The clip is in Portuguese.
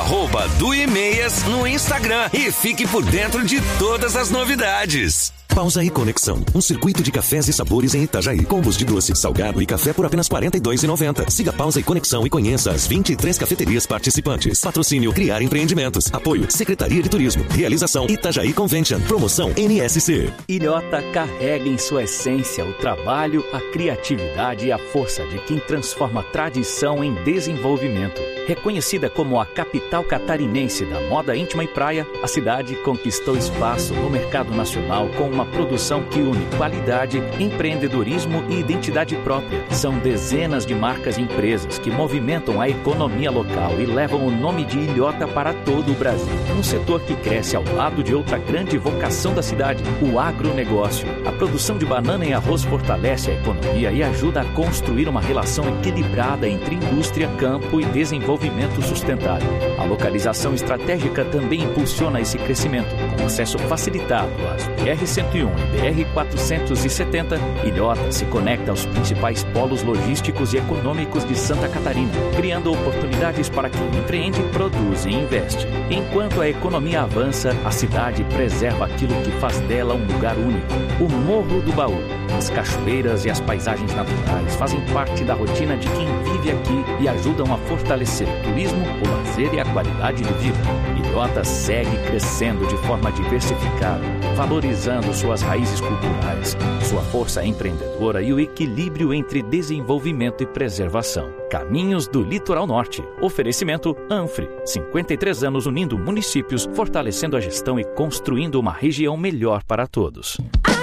@duimeias no Instagram e fique por dentro de todas as novidades. Pausa e Conexão, um circuito de cafés e sabores em Itajaí. Combos de doce, salgado e café por apenas R$ 42,90. Siga Pausa e Conexão e conheça as 23 cafeterias participantes. Patrocínio Criar Empreendimentos. Apoio Secretaria de Turismo. Realização Itajaí Convention. Promoção NSC. Ilhota carrega em sua essência o trabalho, a criatividade e a força de quem transforma tradição em desenvolvimento. Reconhecida como a capital catarinense da moda íntima e praia, a cidade conquistou espaço no mercado nacional com uma produção que une qualidade, empreendedorismo e identidade própria. São dezenas de marcas e empresas que movimentam a economia local e levam o nome de Ilhota para todo o Brasil. Um setor que cresce ao lado de outra grande vocação da cidade, o agronegócio. A produção de banana e arroz fortalece a economia e ajuda a construir uma relação equilibrada entre indústria, campo e desenvolvimento sustentável. A localização estratégica também impulsiona esse crescimento, com acesso facilitado às BR-101 e BR-470, Ilhota se conecta aos principais polos logísticos e econômicos de Santa Catarina, criando oportunidades para quem empreende, produz e investe. Enquanto a economia avança, a cidade preserva aquilo que faz dela um lugar único, o Morro do Baú. As cachoeiras e as paisagens naturais fazem parte da rotina de quem vive aqui e ajudam a fortalecer o turismo, o lazer e a qualidade de vida. Ilhota segue crescendo de forma diversificada, valorizando suas raízes culturais, sua força empreendedora e o equilíbrio entre desenvolvimento e preservação. Caminhos do Litoral Norte. Oferecimento Anfre. 53 anos unindo municípios, fortalecendo a gestão e construindo uma região melhor para todos.